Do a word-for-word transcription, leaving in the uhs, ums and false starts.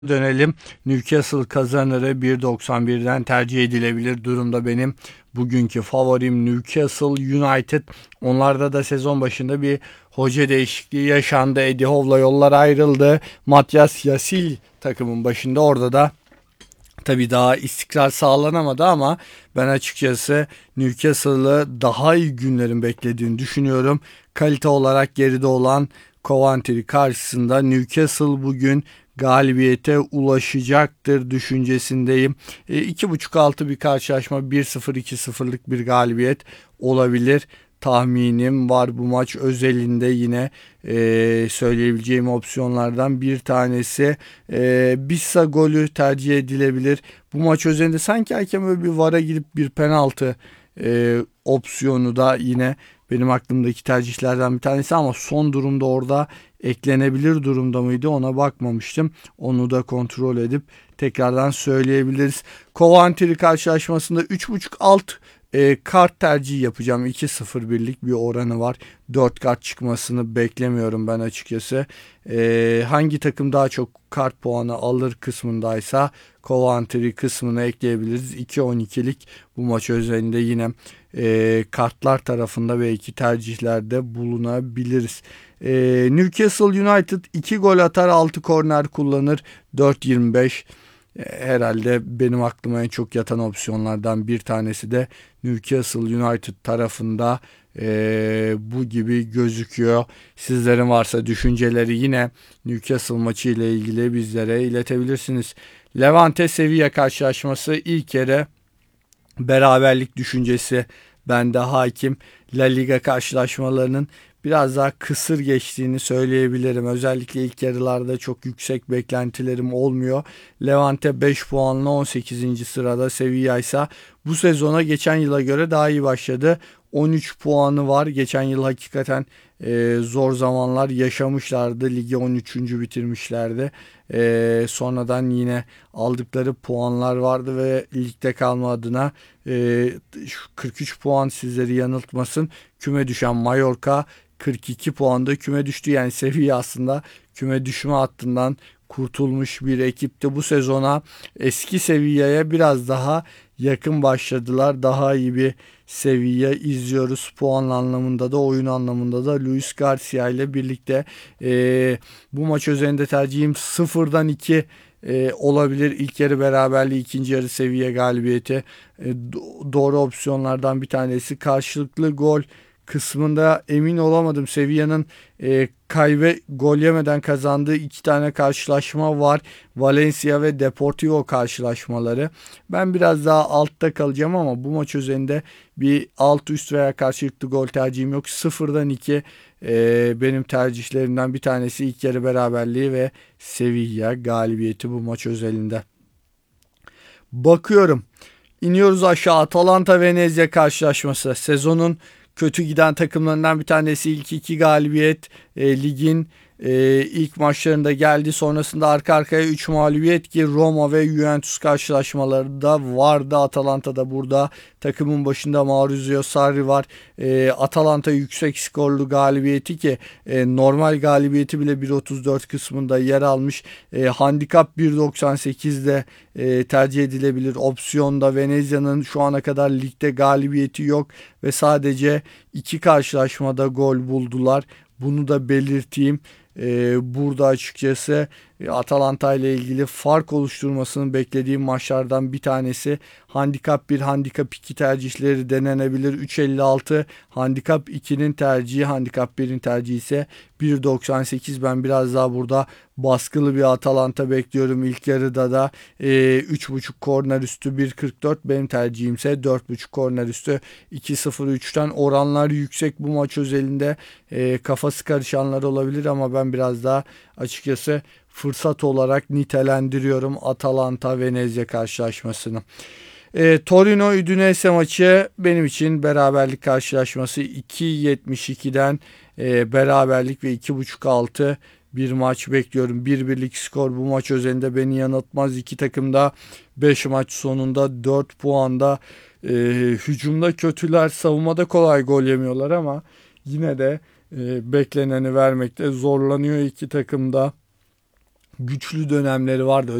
Dönelim. Newcastle kazanırı bir doksan birden tercih edilebilir durumda benim bugünkü favorim Newcastle United. Onlarda da sezon başında bir hoca değişikliği yaşandı. Eddie Howe'la yollar ayrıldı. Matthias Yasil takımın başında, orada da tabii daha istikrar sağlanamadı ama ben açıkçası Newcastle'ı daha iyi günlerin beklediğini düşünüyorum. Kalite olarak geride olan Coventry karşısında Newcastle bugün galibiyete ulaşacaktır düşüncesindeyim. E, iki buçuk altı bir karşılaşma, bir sıfır iki sıfırlık bir galibiyet olabilir tahminim var bu maç özelinde. Yine e, söyleyebileceğim opsiyonlardan bir tanesi e, Bissa golü tercih edilebilir. Bu maç özelinde sanki hakem öyle bir vara girip bir penaltı e, opsiyonu da yine benim aklımdaki tercihlerden bir tanesi, ama son durumda orada eklenebilir durumda mıydı ona bakmamıştım. Onu da kontrol edip tekrardan söyleyebiliriz. Coventry karşılaşmasında üç buçuk alt e, kart tercihi yapacağım. iki sıfır birlik bir oranı var. dört kart çıkmasını beklemiyorum ben açıkçası. E, hangi takım daha çok kart puanı alır kısmındaysa Coventry kısmını ekleyebiliriz. iki on ikilik bu maç özelinde yine e, kartlar tarafında belki tercihlerde bulunabiliriz. E, Newcastle United iki gol atar, altı korner kullanır, dört yirmi beş. Herhalde benim aklıma en çok yatan opsiyonlardan bir tanesi de Newcastle United tarafında e, bu gibi gözüküyor. Sizlerin varsa düşünceleri yine Newcastle maçı ile ilgili bizlere iletebilirsiniz. Levante Sevilla karşılaşması, ilk yarı beraberlik düşüncesi bende hakim. La Liga karşılaşmalarının biraz daha kısır geçtiğini söyleyebilirim. Özellikle ilk yarılarda çok yüksek beklentilerim olmuyor. Levante beş puanla on sekizinci sırada. Sevilla ise bu sezona geçen yıla göre daha iyi başladı. on üç puanı var. Geçen yıl hakikaten e, zor zamanlar yaşamışlardı. Ligi on üçüncü bitirmişlerdi. E, sonradan yine aldıkları puanlar vardı ve ligde kalma adına e, kırk üç puan sizleri yanıltmasın. Küme düşen Mallorca kırk iki puanda küme düştü. Yani Sevilla aslında küme düşme hattından kurtulmuş bir ekipti. Bu sezona eski Sevilla'ya biraz daha yakın başladılar. Daha iyi bir Sevilla izliyoruz. Puan anlamında da oyun anlamında da Luis Garcia ile birlikte. E, bu maç üzerinde tercihim sıfırdan iki e, olabilir. İlk yarı beraberliği, ikinci yarı Sevilla galibiyeti. E, do- doğru opsiyonlardan bir tanesi. Karşılıklı gol kısmında emin olamadım. Sevilla'nın e, kaybe gol yemeden kazandığı iki tane karşılaşma var. Valencia ve Deportivo karşılaşmaları. Ben biraz daha altta kalacağım ama bu maç üzerinde bir alt üst veya karşılıklı gol tercihim yok. Sıfırdan iki e, benim tercihlerimden bir tanesi, ilk yarı beraberliği ve Sevilla galibiyeti bu maç özelinde. Bakıyorum. İniyoruz aşağı. Atalanta Venezia karşılaşması. Sezonun kötü giden takımlarından bir tanesi. İlk iki galibiyet e, ligin e, ilk maçlarında geldi. Sonrasında arka arkaya üç mağlubiyet ki Roma ve Juventus karşılaşmaları da vardı. Atalanta da burada takımın başında Maurizio Sarri var. E, Atalanta yüksek skorlu galibiyeti ki e, normal galibiyeti bile bir otuz dört kısmında yer almış. E, handikap bir doksan sekizde e, tercih edilebilir opsiyonda. Venezia'nın şu ana kadar ligde galibiyeti yok ve sadece iki karşılaşmada gol buldular. Bunu da belirteyim. Ee, burada açıkçası Atalanta ile ilgili fark oluşturmasını beklediğim maçlardan bir tanesi. Handikap bir, handikap iki tercihleri denenebilir. üç elli altı handikap ikinin tercihi, handikap birin tercihi ise bir doksan sekiz. Ben biraz daha burada baskılı bir Atalanta bekliyorum. İlk yarıda da e, üç buçuk korner üstü bir kırk dört, benim tercihimse dört buçuk korner üstü iki sıfır üçten. Oranlar yüksek bu maç özelinde. E, kafası karışanlar olabilir ama ben biraz daha açıkçası fırsat olarak nitelendiriyorum Atalanta Venezia karşılaşmasını. E, Torino Udinese maçı benim için beraberlik karşılaşması. iki yetmiş ikiden e, beraberlik ve iki buçuk altı bir maç bekliyorum. bir birlik skor bu maç özelinde beni yanıltmaz. İki takım da beş maç sonunda dört puanda. E, hücumda kötüler, savunmada kolay gol yemiyorlar ama yine de e, bekleneni vermekte zorlanıyor iki takım da. güçlü dönemleri vardı.